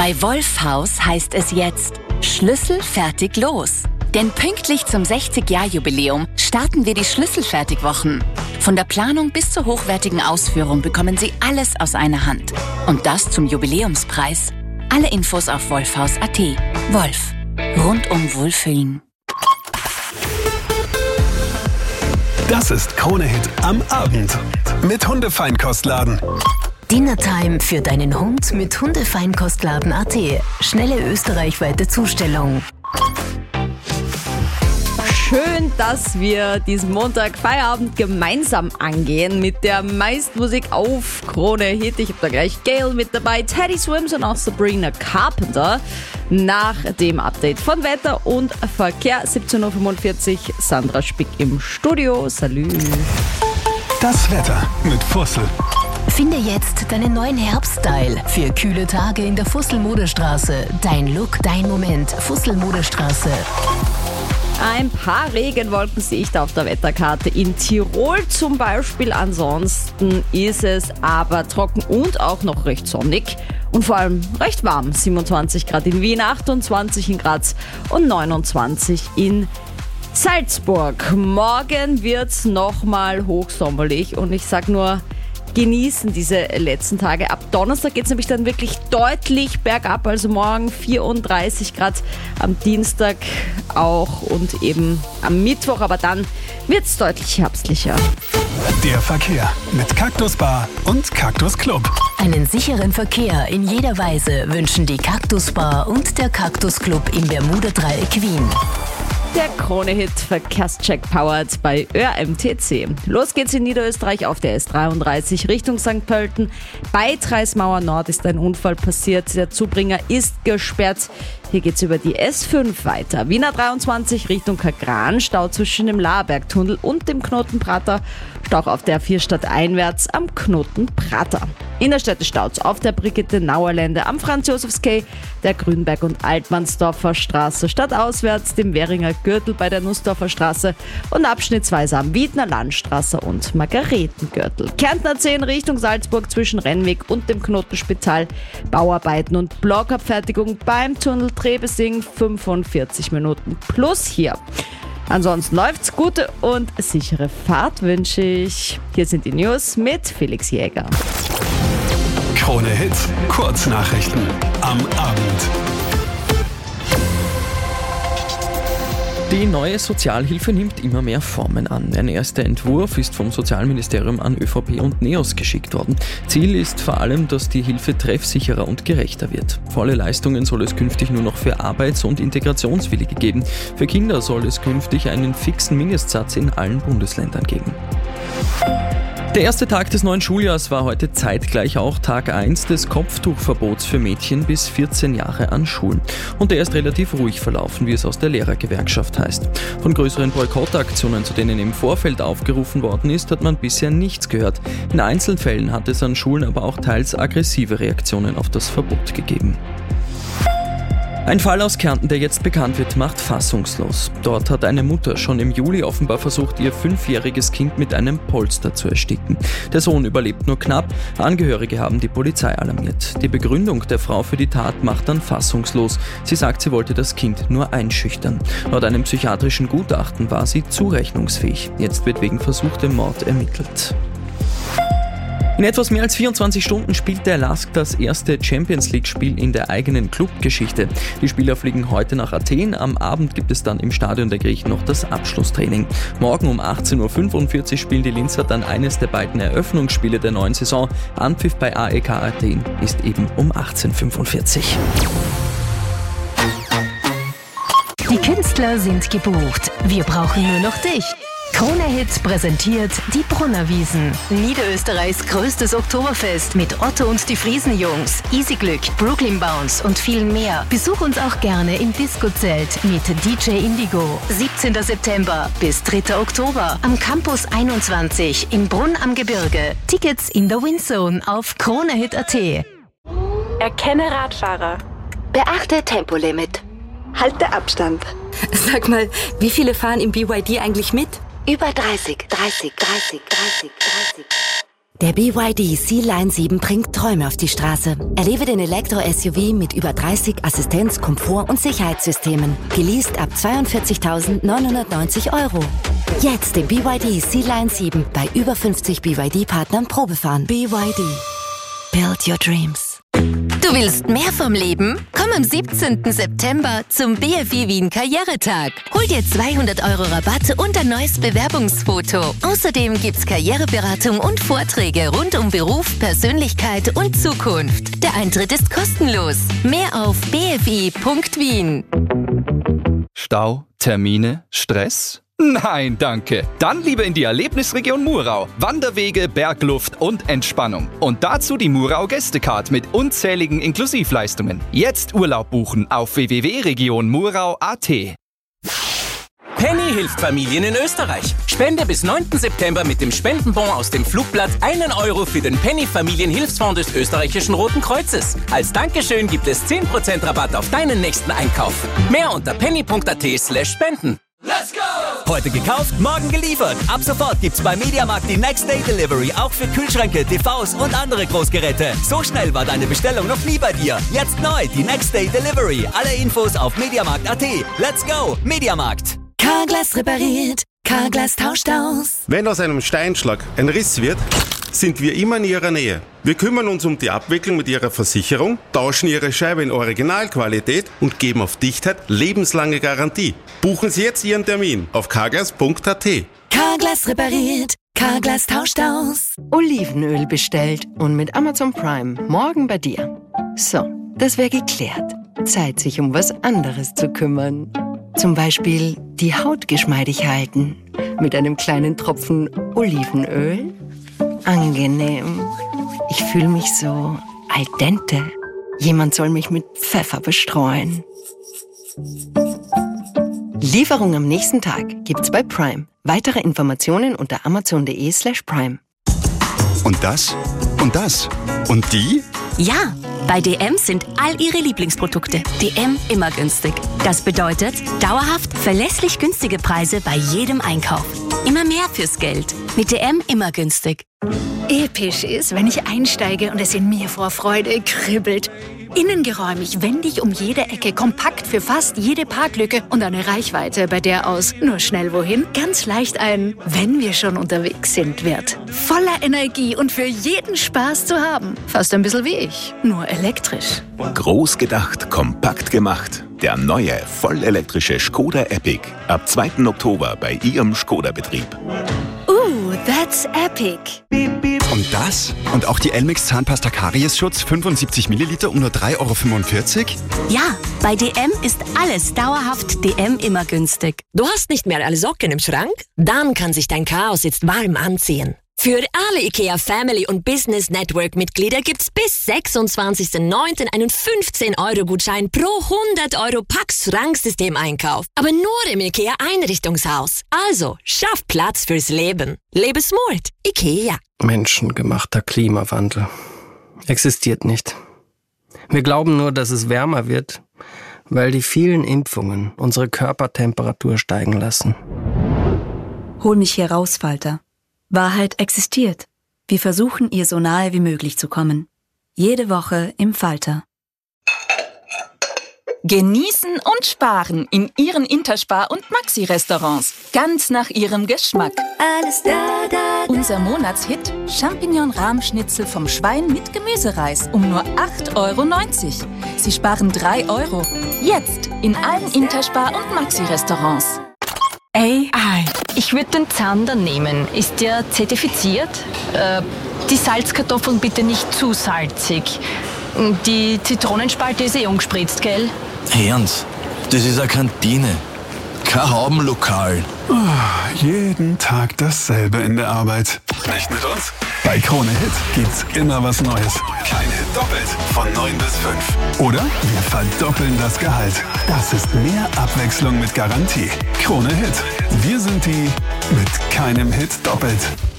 Bei Wolfhaus heißt es jetzt Schlüssel fertig los. Denn pünktlich zum 60-Jahr-Jubiläum starten wir die Schlüsselfertigwochen. Von der Planung bis zur hochwertigen Ausführung bekommen Sie alles aus einer Hand. Und das zum Jubiläumspreis. Alle Infos auf wolfhaus.at. Wolf. Rundum Wohlfühlen. Das ist Krone-Hit am Abend mit Hundefeinkostladen. Dinnertime für deinen Hund mit Hundefeinkostladen.at. Schnelle österreichweite Zustellung. Schön, dass wir diesen Montag Feierabend gemeinsam angehen mit der meisten Musik auf Krone Hit. Ich habe da gleich Gail mit dabei, Teddy Swims und auch Sabrina Carpenter. Nach dem Update von Wetter und Verkehr 17.45 Uhr, Sandra Spick im Studio. Salü. Das Wetter mit Fussel. Finde jetzt deinen neuen Herbststyle für kühle Tage in der Fussel-Modestraße. Dein Look, dein Moment. Fussel-Modestraße. Ein paar Regenwolken sehe ich da auf der Wetterkarte. In Tirol zum Beispiel. Ansonsten ist es aber trocken und auch noch recht sonnig. Und vor allem recht warm. 27 Grad in Wien, 28 in Graz und 29 in Salzburg. Morgen wird's nochmal hochsommerlich und ich sag nur, genießen diese letzten Tage. Ab Donnerstag geht es nämlich dann wirklich deutlich bergab, also morgen 34 Grad, am Dienstag auch und eben am Mittwoch, aber dann wird es deutlich herbstlicher. Der Verkehr mit Cactus Bar und Cactus Club. Einen sicheren Verkehr in jeder Weise wünschen die Cactus Bar und der Cactus Club im Bermuda-Dreieck Wien. Der Krone-Hit Verkehrscheck powered bei ÖRMTC. Los geht's in Niederösterreich auf der S33 Richtung St. Pölten. Bei Treismauer Nord ist ein Unfall passiert. Der Zubringer ist gesperrt. Hier geht's über die S5 weiter. Wiener 23 Richtung Kagran. Stau zwischen dem Laarbergtunnel und dem Knoten Prater. Stau auf der A4 stadteinwärts am Knoten Prater. Innerstädte Staus auf der Brigitte-Nauer-Lände am Franz-Josefs-Quai, der Grünberg- und Altmannsdorfer Straße stadtauswärts, dem Währinger Gürtel bei der Nussdorfer Straße und abschnittsweise am Wiedner Landstraße und Margaretengürtel. Kärntner 10 Richtung Salzburg zwischen Rennweg und dem Knotenspital. Bauarbeiten und Blockabfertigung beim Tunnel Trebesing 45 Minuten plus hier. Ansonsten läuft's. Gute und sichere Fahrt wünsche ich. Hier sind die News mit Felix Jäger. Krone Hit, Kurznachrichten am Abend. Die neue Sozialhilfe nimmt immer mehr Formen an. Ein erster Entwurf ist vom Sozialministerium an ÖVP und NEOS geschickt worden. Ziel ist vor allem, dass die Hilfe treffsicherer und gerechter wird. Volle Leistungen soll es künftig nur noch für Arbeits- und Integrationswillige geben. Für Kinder soll es künftig einen fixen Mindestsatz in allen Bundesländern geben. Der erste Tag des neuen Schuljahrs war heute zeitgleich auch Tag 1 des Kopftuchverbots für Mädchen bis 14 Jahre an Schulen. Und der ist relativ ruhig verlaufen, wie es aus der Lehrergewerkschaft heißt. Von größeren Boykottaktionen, zu denen im Vorfeld aufgerufen worden ist, hat man bisher nichts gehört. In Einzelfällen hat es an Schulen aber auch teils aggressive Reaktionen auf das Verbot gegeben. Ein Fall aus Kärnten, der jetzt bekannt wird, macht fassungslos. Dort hat eine Mutter schon im Juli offenbar versucht, ihr 5-jähriges Kind mit einem Polster zu ersticken. Der Sohn überlebt nur knapp, Angehörige haben die Polizei alarmiert. Die Begründung der Frau für die Tat macht dann fassungslos. Sie sagt, sie wollte das Kind nur einschüchtern. Laut einem psychiatrischen Gutachten war sie zurechnungsfähig. Jetzt wird wegen versuchtem Mord ermittelt. In etwas mehr als 24 Stunden spielt der LASK das erste Champions-League-Spiel in der eigenen Clubgeschichte. Die Spieler fliegen heute nach Athen. Am Abend gibt es dann im Stadion der Griechen noch das Abschlusstraining. Morgen um 18.45 Uhr spielen die Linzer dann eines der beiden Eröffnungsspiele der neuen Saison. Anpfiff bei AEK Athen ist eben um 18.45 Uhr. Die Künstler sind gebucht. Wir brauchen nur noch dich. Krone Hit präsentiert die Brunnerwiesen. Niederösterreichs größtes Oktoberfest mit Otto und die Friesenjungs, Easy Glück, Brooklyn Bounce und viel mehr. Besuch uns auch gerne im Disco-Zelt mit DJ Indigo. 17. September bis 3. Oktober am Campus 21 in Brunn am Gebirge. Tickets in der Windzone auf kronehit.at. Erkenne Radfahrer. Beachte Tempolimit. Halte Abstand. Sag mal, wie viele fahren im BYD eigentlich mit? Über 30. Der BYD Sea-Line 7 bringt Träume auf die Straße. Erlebe den Elektro-SUV mit über 30 Assistenz-, Komfort- und Sicherheitssystemen. Geleast ab 42.990 €. Jetzt den BYD Sea-Line 7 bei über 50 BYD-Partnern Probefahren. BYD. Build your dreams. Du willst mehr vom Leben? Komm am 17. September zum BFI Wien Karrieretag. Hol dir 200 € Rabatt und ein neues Bewerbungsfoto. Außerdem gibt's Karriereberatung und Vorträge rund um Beruf, Persönlichkeit und Zukunft. Der Eintritt ist kostenlos. Mehr auf bfi.wien. Stau, Termine, Stress? Nein, danke. Dann lieber in die Erlebnisregion Murau. Wanderwege, Bergluft und Entspannung. Und dazu die Murau Gästecard mit unzähligen Inklusivleistungen. Jetzt Urlaub buchen auf www.regionmurau.at. Penny hilft Familien in Österreich. Spende bis 9. September mit dem Spendenbon aus dem Flugblatt 1 € für den Penny Familienhilfsfonds des österreichischen Roten Kreuzes. Als Dankeschön gibt es 10% Rabatt auf deinen nächsten Einkauf. Mehr unter penny.at/spenden. Let's go! Heute gekauft, morgen geliefert. Ab sofort gibt's bei Mediamarkt die Next Day Delivery auch für Kühlschränke, TVs und andere Großgeräte. So schnell war deine Bestellung noch nie bei dir. Jetzt neu die Next Day Delivery. Alle Infos auf mediamarkt.at. Let's go, Mediamarkt. Carglass repariert, Carglass tauscht aus. Wenn aus einem Steinschlag ein Riss wird, sind wir immer in Ihrer Nähe. Wir kümmern uns um die Abwicklung mit Ihrer Versicherung, tauschen Ihre Scheibe in Originalqualität und geben auf Dichtheit lebenslange Garantie. Buchen Sie jetzt Ihren Termin auf carglass.at. Carglass repariert, Carglass tauscht aus. Olivenöl bestellt und mit Amazon Prime morgen bei dir. So, das wäre geklärt. Zeit, sich um was anderes zu kümmern. Zum Beispiel die Haut geschmeidig halten mit einem kleinen Tropfen Olivenöl. Angenehm. Ich fühle mich so al dente. Jemand soll mich mit Pfeffer bestreuen. Lieferung am nächsten Tag gibt's bei Prime. Weitere Informationen unter amazon.de/prime. Und das? Und das? Und die? Ja, bei DM sind all Ihre Lieblingsprodukte. DM immer günstig. Das bedeutet dauerhaft verlässlich günstige Preise bei jedem Einkauf. Immer mehr fürs Geld. Mit DM immer günstig. Episch ist, wenn ich einsteige und es in mir vor Freude kribbelt. Innengeräumig, wendig um jede Ecke, kompakt für fast jede Parklücke und eine Reichweite, bei der aus nur schnell wohin ganz leicht ein "Wenn wir schon unterwegs sind" wird. Voller Energie und für jeden Spaß zu haben. Fast ein bisschen wie ich, nur elektrisch. Groß gedacht, kompakt gemacht. Der neue, vollelektrische Skoda Epic. Ab 2. Oktober bei Ihrem Skoda-Betrieb. That's epic. Und das? Und auch die Elmex Zahnpasta Kariesschutz 75 Milliliter um nur 3,45 €? Ja, bei DM ist alles dauerhaft DM immer günstig. Du hast nicht mehr alle Socken im Schrank? Dann kann sich dein Chaos jetzt warm anziehen. Für alle IKEA Family und Business Network Mitglieder gibt's bis 26.09. einen 15-€-Gutschein pro 100 € Pax-Schranksystem-Einkauf. Aber nur im IKEA Einrichtungshaus. Also, schaff Platz fürs Leben. Lebe smart. IKEA. Menschengemachter Klimawandel. Existiert nicht. Wir glauben nur, dass es wärmer wird, weil die vielen Impfungen unsere Körpertemperatur steigen lassen. Hol mich hier raus, Falter. Wahrheit existiert. Wir versuchen, ihr so nahe wie möglich zu kommen. Jede Woche im Falter. Genießen und sparen in Ihren Interspar- und Maxi-Restaurants. Ganz nach Ihrem Geschmack. Alles da, da, da. Unser Monatshit: Champignon-Rahmschnitzel vom Schwein mit Gemüsereis um nur 8,90 €. Sie sparen 3 €. Jetzt in allen Interspar- und Maxi-Restaurants. AI. Ich würde den Zander nehmen. Ist der zertifiziert? Die Salzkartoffeln bitte nicht zu salzig. Die Zitronenspalte ist ungespritzt, gell? Ernst, das ist eine Kantine. Kein Haubenlokal. Jeden Tag dasselbe in der Arbeit. Nicht mit uns? Bei Krone Hit gibt's immer was Neues. Kein Hit doppelt. Von 9 bis 5. Oder wir verdoppeln das Gehalt. Das ist mehr Abwechslung mit Garantie. Krone Hit. Wir sind die mit keinem Hit doppelt.